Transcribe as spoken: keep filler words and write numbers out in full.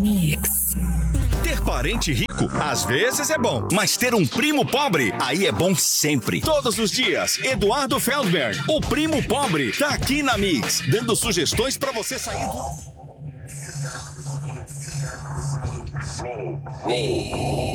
Mix. Ter parente rico, às vezes é bom, mas ter um primo pobre, aí é bom sempre. Todos os dias, Eduardo Feldberg, o primo pobre, tá aqui na Mix, dando sugestões pra você sair do...